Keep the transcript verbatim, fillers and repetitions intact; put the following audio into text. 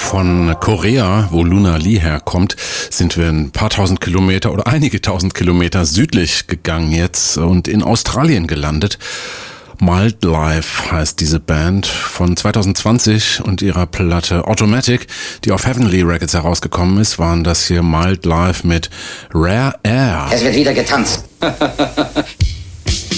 Von Korea, wo Luna Lee herkommt, sind wir ein paar tausend Kilometer oder einige tausend Kilometer südlich gegangen jetzt und in Australien gelandet. Mild Life heißt diese Band von zwanzig zwanzig und ihrer Platte Automatic, die auf Heavenly Records herausgekommen ist, waren das hier Mild Life mit Rare Air. Es wird wieder getanzt.